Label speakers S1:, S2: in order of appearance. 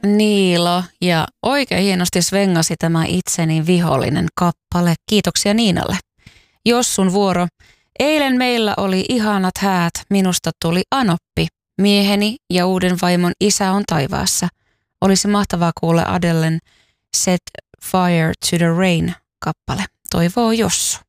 S1: Niilo ja oikein hienosti svengasi tämä itseni vihollinen kappale. Kiitoksia Niinalle. Jossun vuoro. Eilen meillä oli ihanat häät, minusta tuli anoppi. Mieheni ja uuden vaimon isä on taivaassa. Olisi mahtavaa kuulla Adelen Set Fire to the Rain kappale. Toivoo Jossu.